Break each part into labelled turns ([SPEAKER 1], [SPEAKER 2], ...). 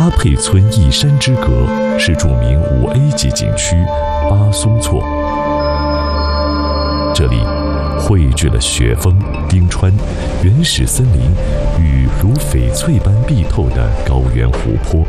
[SPEAKER 1] 阿沛村一山之隔是著名5A 级景区巴松措，这里汇聚了雪峰、冰川、原始森林与如翡翠般碧透的高原湖泊，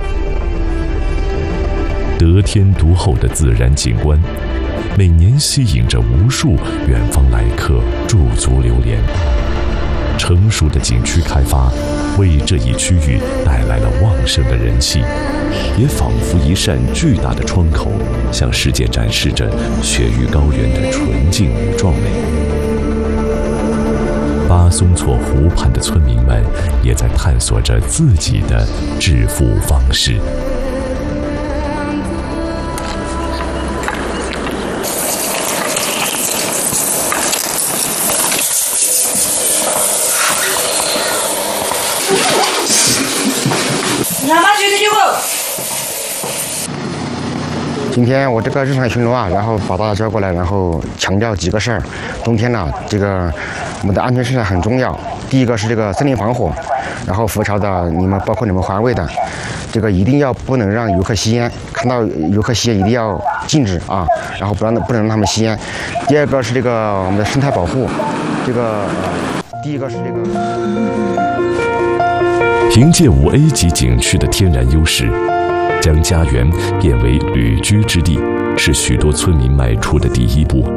[SPEAKER 1] 得天独厚的自然景观，每年吸引着无数远方来客驻足流连。成熟的景区开发为这一区域带来了旺盛的人气，也仿佛一扇巨大的窗口，向世界展示着雪域高原的纯净与壮美。巴松措湖畔的村民们也在探索着自己的致富方式。
[SPEAKER 2] 今天我这个日常巡逻啊，然后把大家叫过来，然后强调几个事儿。冬天呢，这个我们的安全事项很重要。第一个是这个森林防火，然后浮桥的你们包括你们环卫的，这个一定不能让游客吸烟，看到游客吸烟一定要禁止啊，然后不能让他们吸烟。第二个是这个我们的生态保护，第一个是这个。
[SPEAKER 1] 凭借5A 级景区的天然优势，将家园变为旅居之地，是许多村民迈出的第一步。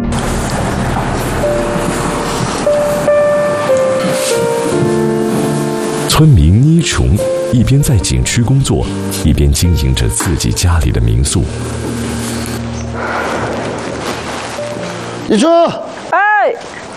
[SPEAKER 1] 村民倪琼一边在景区工作，一边经营着自己家里的民宿。
[SPEAKER 3] 倪琼，哎，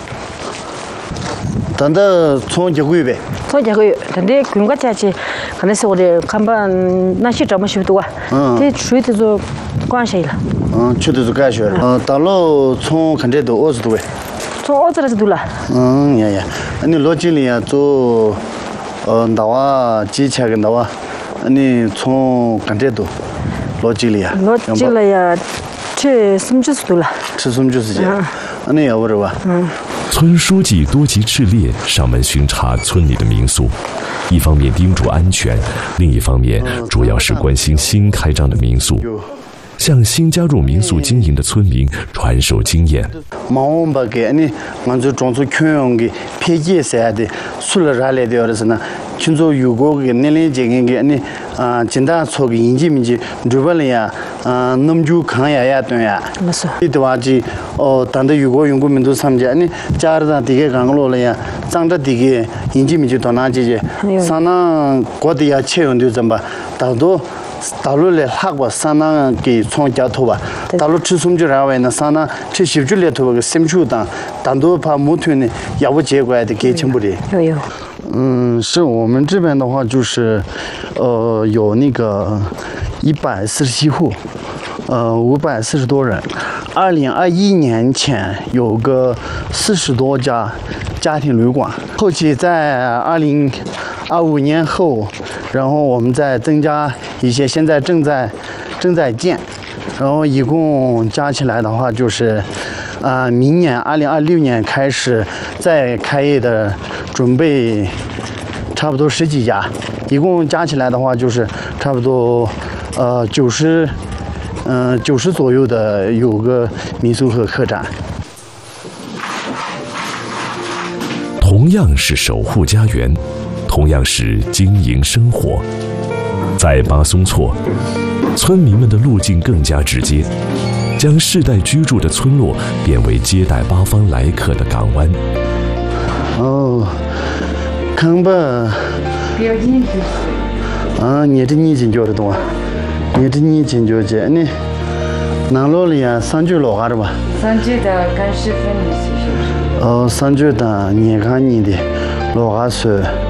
[SPEAKER 3] 等到从几个月呗？
[SPEAKER 4] 从几个月，等的公个假期，可能是我的看吧，那些怎么修多啊？这水的就关系了。
[SPEAKER 3] 去的就干学了。到了从看这都20多位。
[SPEAKER 4] 从20来就多了。
[SPEAKER 3] 呀，你老经理啊做，那哇几千个那哇，你从看这都老经理啊。
[SPEAKER 4] 老经理呀，吃什么就是多了。
[SPEAKER 3] 吃什么就是这。你要不这吧？
[SPEAKER 1] 村书记多吉赤烈上门巡查村里的民宿，一方面叮嘱安全，另一方面主要是关心新开张的民宿，向新加入民宿经营的村民传授经验。
[SPEAKER 3] 忙不给你，俺就装出全用的配件啥的，除了啥来的是呢？群众有过个年龄阶层给你简单做个应急面积，这边了呀，那么就看呀对呀。
[SPEAKER 4] 没错。
[SPEAKER 3] 你的话就当的有过用过民都参加，你家里的这个干了呀，长着这个应急面积到哪去？上那国的呀，切用的怎么？大陆来那个上那给从家头吧，大陆吃什么就然后呢，上那吃小猪来头个什么球当都怕木头呢，也不结怪的给钱不的。
[SPEAKER 4] 有。
[SPEAKER 3] 是我们这边的话就是，有那个147户，540多人。2021年前有个40多家家庭旅馆，后期在2025年后，然后我们再增加一些，现在正在建，然后一共加起来的话就是，明年2026年开始再开业的准备，差不多10几家，一共加起来的话就是差不多90左右的有个民宿和客栈。
[SPEAKER 1] 同样是守护家园，同样是经营生活，在巴松措，村民们的路径更加直接，将世代居住的村落变为接待八方来客的港湾。
[SPEAKER 3] 看吧。你这年轻叫的多，你这年轻叫这你，哪老了呀？3句老话的吧
[SPEAKER 4] ？3句的干湿分离是。
[SPEAKER 3] 3句的年看你的老话说。